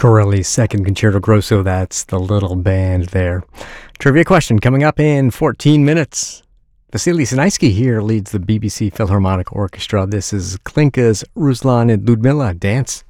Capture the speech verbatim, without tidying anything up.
Corelli's Second Concerto Grosso, that's the little band there. Trivia question coming up in fourteen minutes. Vasily Sinaisky here leads the B B C Philharmonic Orchestra. This is Klinka's Ruslan and Ludmilla Dance